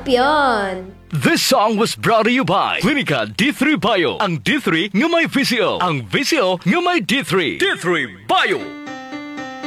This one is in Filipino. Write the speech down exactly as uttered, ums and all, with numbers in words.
Champion. This song was brought to you by Clinica D three Bio. Ang D three nga may V C O. Ang V C O nga may D three. D three Bio.